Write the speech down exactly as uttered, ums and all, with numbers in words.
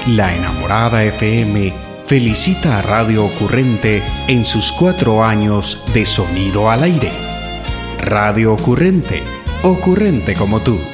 La Enamorada F M felicita a Radio Ocurrente en sus cuatro años de sonido al aire. Radio Ocurrente, ocurrente como tú.